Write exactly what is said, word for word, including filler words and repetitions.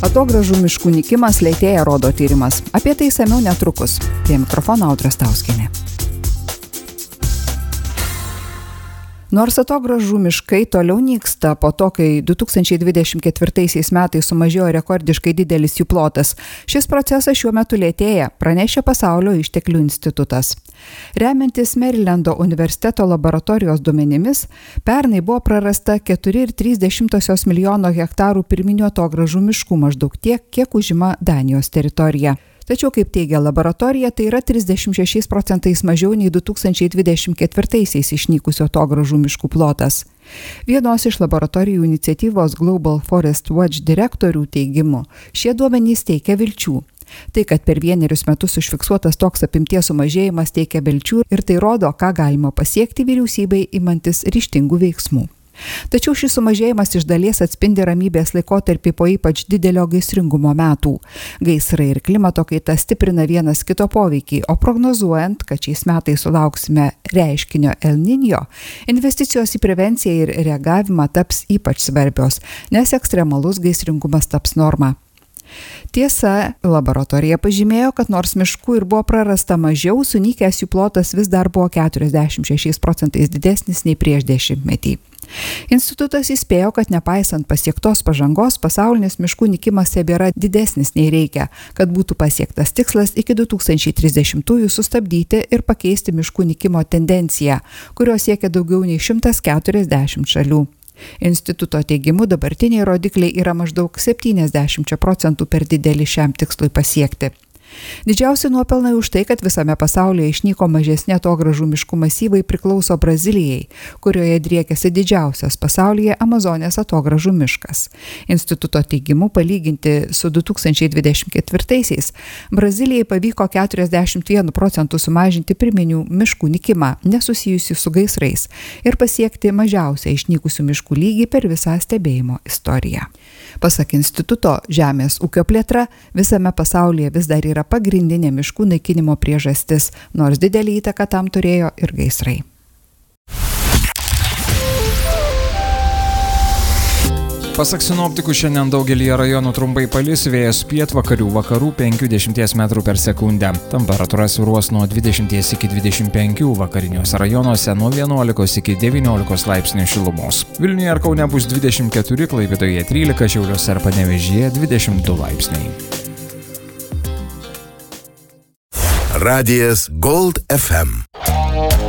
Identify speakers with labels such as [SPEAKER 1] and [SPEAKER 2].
[SPEAKER 1] Atogrąžų miškų nykimas lėtėja, rodo tyrimas. Apie tai išsamiau netrukus. Prie mikrofono Audra Stauskienė. Nors atogrąžų miškai toliau nyksta po to, kai du tūkstančiai dvidešimt ketvirtaisiais metais sumažėjo rekordiškai didelis jų plotas, šis procesas šiuo metu lėtėja, pranešė Pasaulio išteklių institutas. Remiantis Marylando universiteto laboratorijos duomenimis, pernai buvo prarasta keturi ir trys dešimtosios milijono hektarų pirminių atogrąžų miškų, maždaug tiek, kiek užima Danijos teritorija. Tačiau, kaip teigia laboratorija, tai yra trisdešimt šešiais procentais mažiau nei du tūkstančiai dvidešimt ketvirtaisiais išnykusio atogrąžų miškų plotas. Vienos iš laboratorijų iniciatyvos Global Forest Watch direktorių teigimu, šie duomenys teikia vilčių. Tai, kad per vienerius metus užfiksuotas toks apimties sumažėjimas teikia vilčių ir tai rodo, ką galima pasiekti vyriausybei imantis ryžtingų veiksmų. Tačiau šis sumažėjimas iš dalies atspindi ramybės laikotarpį po ypač didelio gaisringumo metų. Gaisrai ir klimato kaita stiprina vienas kito poveikį, o prognozuojant, kad šiais metais sulauksime reiškinio El Niño, investicijos į prevenciją ir reagavimą taps ypač svarbios, nes ekstremalus gaisringumas taps norma. Tiesa, laboratorija pažymėjo, kad nors miškų ir buvo prarasta mažiau, sunykęs jų plotas vis dar buvo keturiasdešimt šešiais procentais didesnis nei prieš dešimtmetį. Institutas įspėjo, kad nepaisant pasiektos pažangos, pasaulinis miškų nykimas tebėra didesnis nei reikia, kad būtų pasiektas tikslas iki du tūkstančiai trisdešimtųjų sustabdyti ir pakeisti miškų nykimo tendenciją, kurios siekia daugiau nei šimtas keturiasdešimt šalių. Instituto teigimu dabartiniai rodikliai yra maždaug septyniasdešimt procentų per dideli šiam tikslui pasiekti. Didžiausi nuopelnai už tai, kad visame pasaulyje išnyko mažesni atogrąžų miškų masyvai, priklauso Brazilijai, kurioje driekiasi didžiausias pasaulyje Amazonės atogrąžų miškas. Instituto teigimu, palyginti su du tūkstančiai dvidešimt ketvirtaisiais, Brazilijai pavyko keturiasdešimt vienu procentu sumažinti pirminių miškų nykimą, nesusijusių su gaisrais, ir pasiekti mažiausią išnykusių miškų lygį per visą stebėjimo istoriją. Pasak instituto, žemės ūkio plėtra visame pasaulyje vis dar yra pagrindinė miškų naikinimo priežastis, nors didelį įtaką tam turėjo ir gaisrai.
[SPEAKER 2] Pasak sinoptikų, šiandien daugelį rajonų trumpai palis, vėjas pietvakarių vakarų penki dešimties metrų per sekundę. Temperatūra svyruos nuo dvidešimt iki dvidešimt penkių, vakariniuose rajonuose nuo vienuolikos iki devyniolikos laipsnių šilumos. Vilniuje ir Kaune bus dvidešimt keturi, Klaipėdoje trylika, Šiauliuose ir Panevėžyje dvidešimt du laipsniai.
[SPEAKER 3] Radijas Gold F M.